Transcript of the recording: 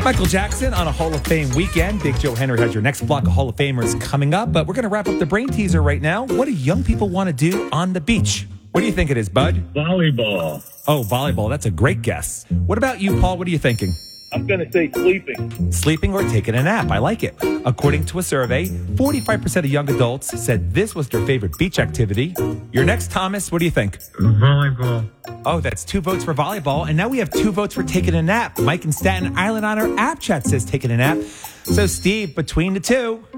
Michael Jackson on a Hall of Fame weekend. Big Joe Henry has your next block of Hall of Famers coming up, but we're going to wrap up the brain teaser right now. What do young people want to do on the beach? What do you think it is, Bud? Volleyball. Oh, volleyball. That's a great guess. What about you, Paul? What are you thinking? I'm going to say sleeping. Sleeping or taking a nap. I like it. According to a survey, 45% of young adults said this was their favorite beach activity. You're next, Thomas. What do you think? Volleyball. Oh, that's 2 votes for volleyball. And now we have 2 votes for taking a nap. Mike in Staten Island on our app chat says taking a nap. So, Steve, between the two.